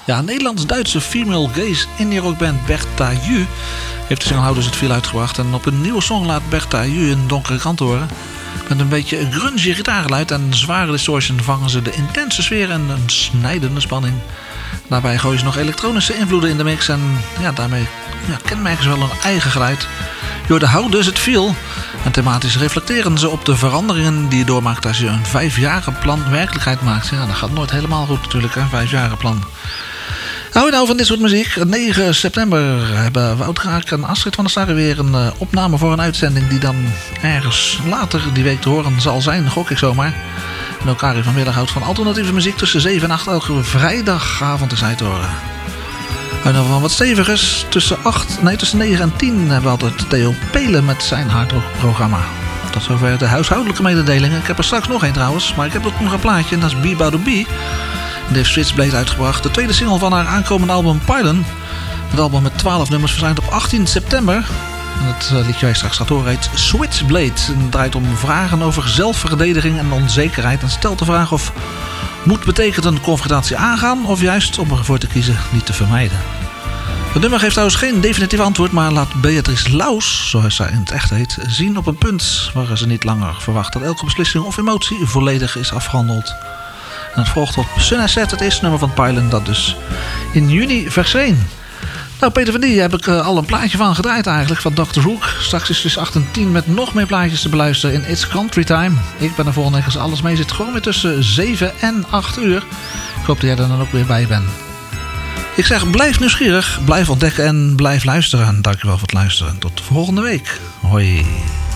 Ja, een Nederlands-Duitse female gaze indie rockband Bertha Ju heeft de single How Does It Feel uitgebracht. En op een nieuwe song laat Bertha Ju een donkere kant horen. Met een beetje grungy gitaargeluid en zware distortion vangen ze de intense sfeer en een snijdende spanning. Daarbij gooien ze nog elektronische invloeden in de mix en daarmee kenmerken ze wel een eigen geluid. Je hoort de How Does It Feel. En thematisch reflecteren ze op de veranderingen die je doormaakt als je een 5-jarige plan werkelijkheid maakt. Ja, dat gaat nooit helemaal goed natuurlijk, een 5-jarige plan. Hou je nou van dit soort muziek? 9 september hebben Wout Kraak en Astrid van der Starre weer een opname voor een uitzending die dan ergens later die week te horen zal zijn, gok ik zomaar. En ook Arie van Willig houdt van alternatieve muziek tussen 7 en 8 elke vrijdagavond is hij te horen. En dan van wat stevigers, tussen 9 en 10 hebben we altijd Theo Pelen met zijn hardrockprogramma. Tot zover de huishoudelijke mededelingen. Ik heb er straks nog één trouwens, maar ik heb ook nog een plaatje en dat is Bee Bada Bee. Die heeft Switchblade uitgebracht, de tweede single van haar aankomende album Pylon. Het album met 12 nummers verschijnt op 18 september. En het liedje waar je straks gaat horen heet Switchblade. Het draait om vragen over zelfverdediging en onzekerheid. En stelt de vraag of moed betekent een confrontatie aangaan of juist om ervoor te kiezen niet te vermijden. Het nummer geeft trouwens geen definitief antwoord, maar laat Beatrice Laus, zoals zij in het echt heet, zien op een punt waar ze niet langer verwacht dat elke beslissing of emotie volledig is afgehandeld. En het volgt op Sun Asset, het eerste nummer van Pylon dat dus in juni verscheen. Nou, Peter van Die heb ik al een plaatje van gedraaid eigenlijk, van Dr. Hook. Straks is dus 8 en 10 met nog meer plaatjes te beluisteren in It's Country Time. Ik ben er volgende week als alles mee zit, gewoon weer tussen 7 en 8 uur. Ik hoop dat jij er dan ook weer bij bent. Ik zeg, blijf nieuwsgierig, blijf ontdekken en blijf luisteren. Dankjewel voor het luisteren. Tot volgende week. Hoi.